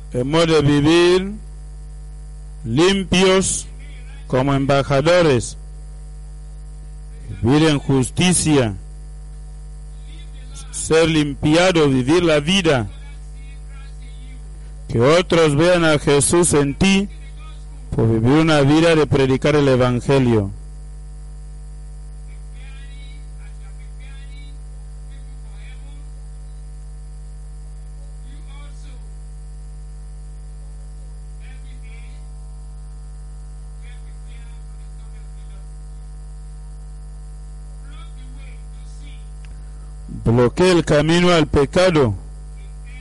Hemos de vivir limpios como embajadores, vivir en justicia, ser limpiados, vivir la vida, que otros vean a Jesús en ti por vivir una vida de predicar el Evangelio. Bloquea el camino al pecado